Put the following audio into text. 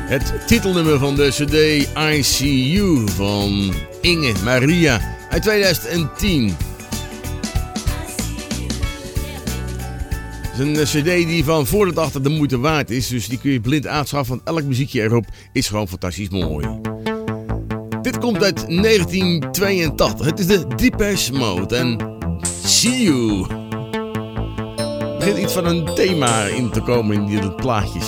Het titelnummer van de CD I See You van Inge Maria uit 2010. Het is een CD die van voor tot achter de moeite waard is, dus die kun je blind aanschaffen, want elk muziekje erop is gewoon fantastisch mooi. Dit komt uit 1982. Het is de Depeche Mode en See You. Er begint iets van een thema in te komen in die plaatjes.